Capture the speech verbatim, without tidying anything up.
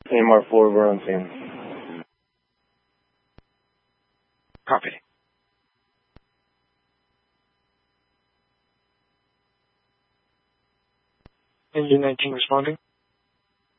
A M R four, we're on scene. Copy. Engine nineteen responding.